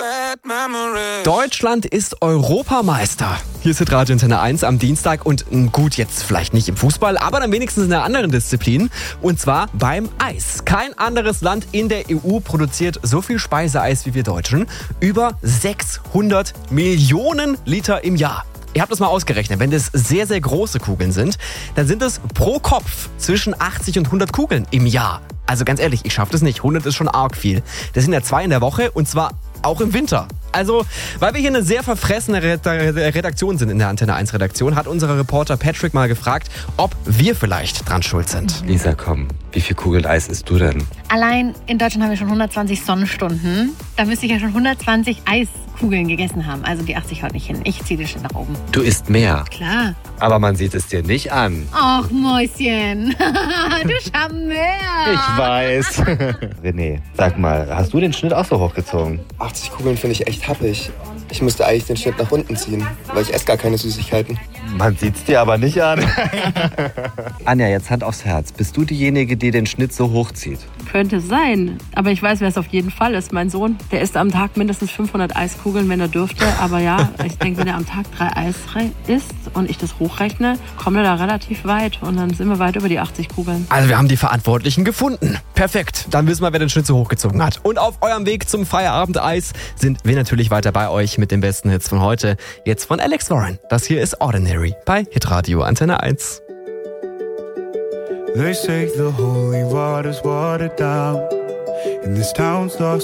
Deutschland ist Europameister. Hier ist Radio Antenne 1 am Dienstag und gut, jetzt vielleicht nicht im Fußball, aber dann wenigstens in einer anderen Disziplin. Und zwar beim Eis. Kein anderes Land in der EU produziert so viel Speiseeis wie wir Deutschen. Über 600 Millionen Liter im Jahr. Ihr habt das mal ausgerechnet, wenn das sehr, sehr große Kugeln sind, dann sind es pro Kopf zwischen 80 und 100 Kugeln im Jahr. Also ganz ehrlich, ich schaffe das nicht. 100 ist schon arg viel. Das sind ja 2 in der Woche und zwar auch im Winter. Also, weil wir hier eine sehr verfressene Redaktion sind in der Antenne 1 Redaktion, hat unser Reporter Patrick mal gefragt, ob wir vielleicht dran schuld sind. Lisa, komm, wie viel Kugeln Eis isst du denn? Allein in Deutschland haben wir schon 120 Sonnenstunden. Da müsste ich ja schon 120 Eiskugeln gegessen haben. Also die 80 haut nicht hin. Ich ziehe den Schnitt nach oben. Du isst mehr. Klar. Aber man sieht es dir nicht an. Ach, Mäuschen. Du Charmeur. Ich weiß. René, sag mal, hast du den Schnitt auch so hochgezogen? 80 Kugeln finde ich echt happig. Ich müsste eigentlich den Schnitt nach unten ziehen, weil ich esse gar keine Süßigkeiten. Man sieht's dir aber nicht an. Anja, jetzt Hand aufs Herz. Bist du diejenige, die den Schnitt so hochzieht? Könnte sein. Aber ich weiß, wer es auf jeden Fall ist. Mein Sohn, der isst am Tag mindestens 500 Eiskugeln, wenn er dürfte. Aber ja, ich denke, wenn er am Tag 3 Eis isst und ich das hochrechne, kommen wir da relativ weit. Und dann sind wir weit über die 80 Kugeln. Also wir haben die Verantwortlichen gefunden. Perfekt. Dann wissen wir, wer den Schnitt so hochgezogen hat. Und auf eurem Weg zum Feierabendeis sind wir natürlich weiter bei euch mit den besten Hits von heute. Jetzt von Alex Warren. Das hier ist Ordinary bei Hitradio Antenne 1. They say the holy water's watered down, and this town's lost